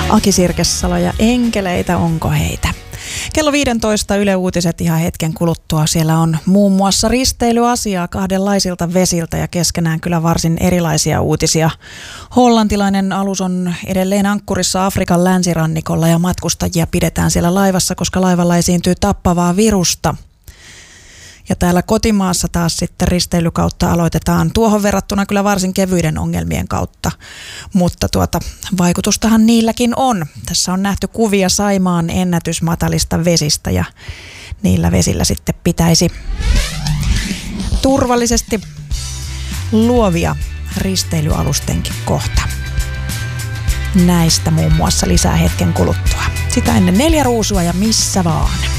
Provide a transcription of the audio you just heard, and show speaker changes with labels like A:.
A: Aki Sirkessalo ja enkeleitä, onko heitä? Kello 15 Yle Uutiset ihan hetken kuluttua. Siellä on muun muassa risteilyasiaa kahdenlaisilta vesiltä ja keskenään kyllä varsin erilaisia uutisia. Hollantilainen alus on edelleen ankkurissa Afrikan länsirannikolla ja matkustajia pidetään siellä laivassa, koska laivalla esiintyy tappavaa virusta. Ja täällä kotimaassa taas sitten risteilykautta aloitetaan tuohon verrattuna kyllä varsin kevyiden ongelmien kautta, mutta vaikutustahan niilläkin on. Tässä on nähty kuvia Saimaan ennätysmatalista vesistä ja niillä vesillä sitten pitäisi turvallisesti luovia risteilyalustenkin kohta. Näistä muun muassa lisää hetken kuluttua. Sitä ennen 4 ruusua ja missä vaan.